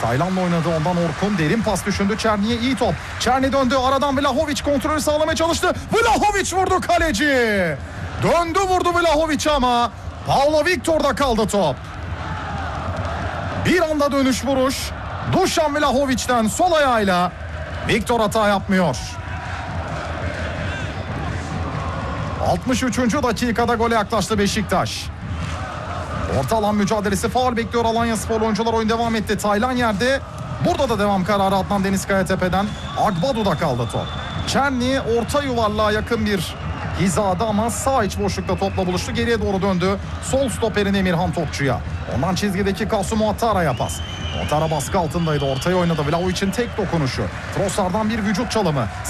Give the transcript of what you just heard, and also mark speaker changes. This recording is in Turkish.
Speaker 1: Taylan'la oynadı, ondan Orkun. Derin pas düşündü. Çerni'ye iyi top. Çerni döndü. Aradan Vlahovic kontrolü sağlamaya çalıştı. Vlahovic vurdu kaleci. Döndü vurdu Vlahovic ama Paulo Victor'da kaldı top. Bir anda dönüş vuruş. Dušan Vlahovic'ten sol ayağıyla. Victor hata yapmıyor. 63. dakikada gole yaklaştı Beşiktaş. Orta alan mücadelesi, faul bekliyor Alanyaspor oyuncular, oyun devam etti. Taylan yerde. Burada da devam kararı Adnan Denizkayatepe'den. Agbadu'da kaldı top. Çerni orta yuvarlığa yakın bir hizada ama sağ iç boşlukta topla buluştu. Geriye doğru döndü. Sol stoperin Emirhan Topçu'ya. Ondan çizgideki Kasu Muattara'ya pas. Muattara baskı altındaydı. Ortaya oynadı. Vlahovic'in tek dokunuşu. Trossard'dan bir vücut çalımı.